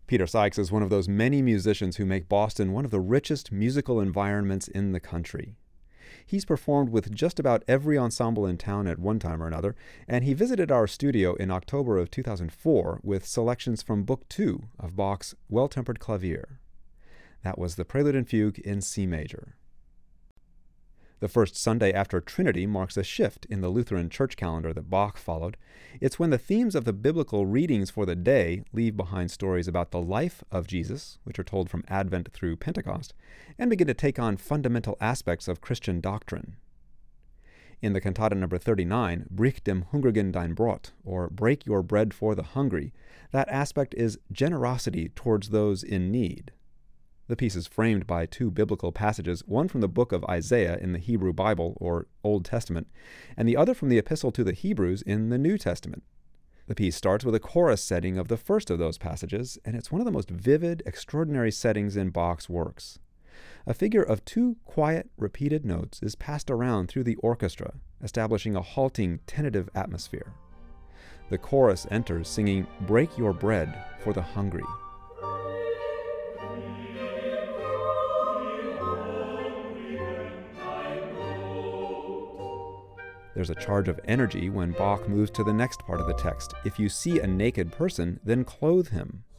Peter Sykes is one of those many musicians who make Boston one of the richest musical environments in the country. He's performed with just about every ensemble in town at one time or another, and he visited our studio in October of 2004 with selections from Book 2 of Bach's Well-Tempered Clavier. That was the Prelude and Fugue in C major. The first Sunday after Trinity marks a shift in the Lutheran church calendar that Bach followed. It's when the themes of the biblical readings for the day leave behind stories about the life of Jesus, which are told from Advent through Pentecost, and begin to take on fundamental aspects of Christian doctrine. In the cantata number 39, Brich dem Hungrigen dein Brot, or Break Your Bread for the Hungry, that aspect is generosity towards those in need. The piece is framed by two biblical passages, one from the book of Isaiah in the Hebrew Bible, or Old Testament, and the other from the Epistle to the Hebrews in the New Testament. The piece starts with a chorus setting of the first of those passages, and it's one of the most vivid, extraordinary settings in Bach's works. A figure of two quiet, repeated notes is passed around through the orchestra, establishing a halting, tentative atmosphere. The chorus enters singing, "Break your bread for the hungry." There's a charge of energy when Bach moves to the next part of the text. If you see a naked person, then clothe him.